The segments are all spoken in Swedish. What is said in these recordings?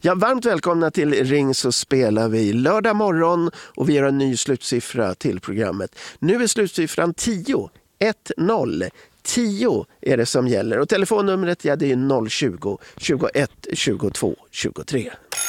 Ja, varmt välkomna till Ring så spelar vi lördag morgon och vi gör en ny slutsiffra till programmet. Nu är slutsiffran 10. 1-0. 10 är det som gäller och telefonnumret det är 020 21 22 23.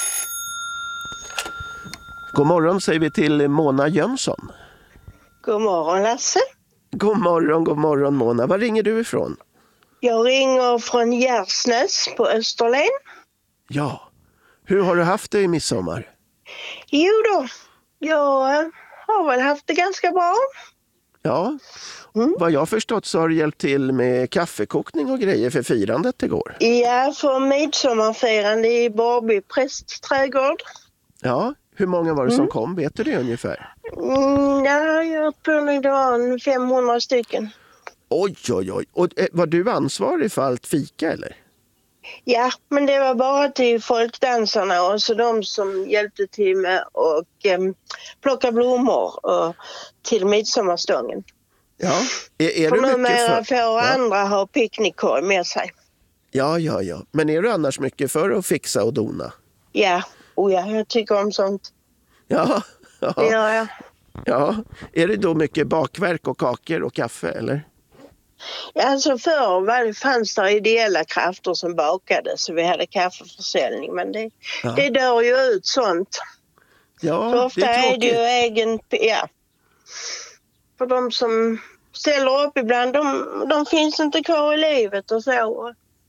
God morgon säger vi till Mona Jönsson. God morgon Lasse. God morgon Mona. Var ringer du ifrån? Jag ringer från Gärsnäs på Österlen. Ja, hur har du haft det i midsommar? Jo då, jag har väl haft det ganska bra. Ja, vad jag förstått så har du hjälpt till med kaffekokning och grejer för firandet igår. Ja, för midsommarfirande i Borby prästträdgård. Ja, hur många var det som kom? Vet du det ungefär? Ja, jag tror det var 500 stycken. Oj. Och var du ansvarig för allt fika eller? Ja, men det var bara till folkdansarna och så de som hjälpte till med och plocka blommor och till midsommarstången. Ja, är för du mycket numera för... får andra ha picknickkorg med sig. Ja. Men är du annars mycket för att fixa och dona? Ja, jag tycker om sånt. Ja. Det gör jag. Ja, är det då mycket bakverk och kakor och kaffe eller? Ja, alltså förr fanns det ideella krafter som bakade så vi hade kaffeförsäljning. Men det dör ju ut sånt. Ja, för ofta det är är det ju egen... Ja. För de som ställer upp ibland, de finns inte kvar i livet och så.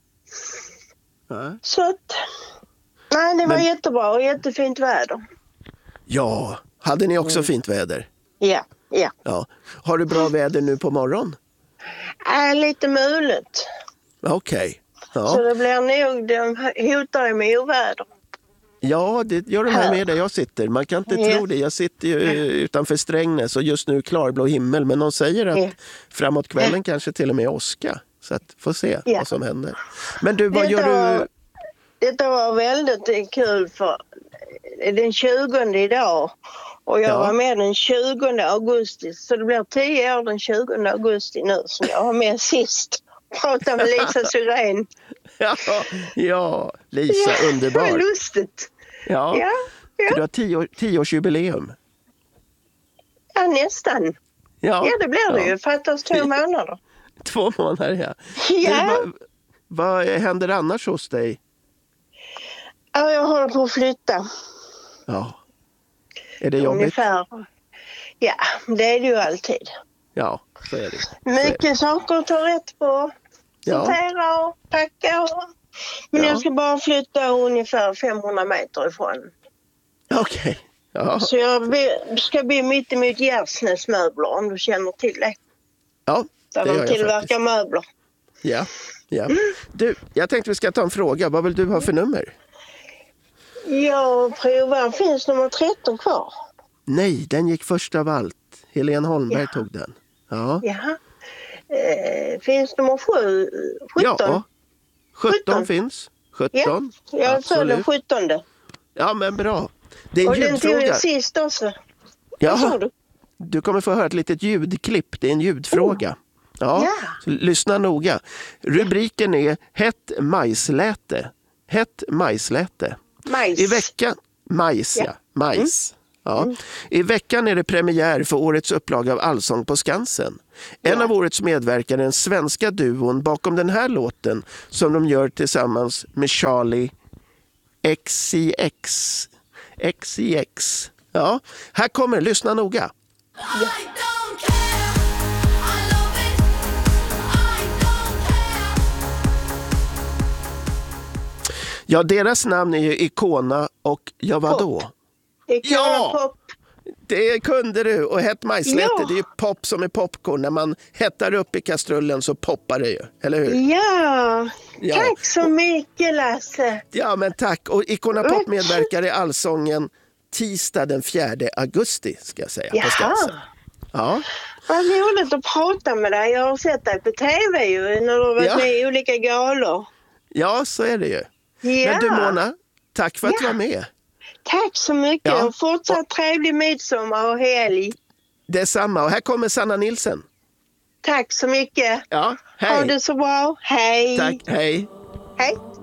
Ja. Så att... Nej, det var jättebra och jättefint väder. Ja, hade ni också fint väder? Ja. Har du bra väder nu på morgon? Lite mulet. Okej. Ja. Så det blir nog, de hotar med oväder. Ja, det gör de här med där jag sitter. Man kan inte tro det. Jag sitter ju utanför Strängnäs och just nu klarblå himmel. Men de säger att framåt kvällen kanske till och med åska. Så att får se vad som händer. Men du, vad gör du? Detta var väldigt kul för den 20 idag. Och jag var med den 20 augusti. Så det blir 10 år den 20 augusti nu som jag var med sist. Prata med Lisa Syrén. Ja, Lisa, underbar. Det var lustigt. Ja. Du har 10-årsjubileum. Ja, nästan. Ja, det blir det ju. Fattas 2 månader. 2 månader, Ja. Vad händer annars hos dig? Ja, jag håller på att flytta. Ja. Är det jobbigt? Ungefär. Ja, det är det ju alltid. Ja, så är det. Mycket saker att ta rätt på. Sortera och packa. Men jag ska bara flytta ungefär 500 meter ifrån. Okej. Ja. Så jag ska bli mitt emot Gärsnäs möbler om du känner till det. Ja, där de tillverkar möbler. Ja. Du, jag tänkte vi ska ta en fråga. Vad vill du ha för nummer? Jag provar. Finns nummer 13 kvar? Nej, den gick först av allt. Helene Holmberg tog den. Ja. Jaha. Finns nummer 7? 17? Ja, 17 finns. 17. Ja, jag följer 17. Ja, men bra. Det är en ljudfråga. Och den tog jag sist också. Ja, du kommer få höra ett litet ljudklipp. Det är en ljudfråga. Ja. Så lyssna noga. Rubriken är Hett majsläte. Hett majsläte. Majs. I veckan... Majs, majs. Ja. I veckan är det premiär för årets upplaga av Allsång på Skansen. En av årets medverkare är den svenska duon bakom den här låten som de gör tillsammans med Charlie XCX. Ja, här kommer, lyssna noga. Ja, deras namn är ju Icona och vadå? Icona Pop. Det kunde du. Och hett majsläte, det är ju pop som är popcorn. När man hettar upp i kastrullen så poppar det ju, eller hur? Ja. Tack så mycket Lasse. Ja, men tack. Och Icona Pop medverkar i Allsången tisdag den 4 augusti, ska jag säga. På Skansen. Ja. Vad roligt att prata med dig. Jag har sett dig på tv ju när du har varit med i olika galor. Ja, så är det ju. Ja. Men du Mona, tack för att du var med. Tack så mycket. Och fortsatt trevlig midsommar och helg. Detsamma. Och här kommer Sanna Nilsen. Tack så mycket. Ja, hej. Ha det så bra. Hej. Tack, hej. Hej.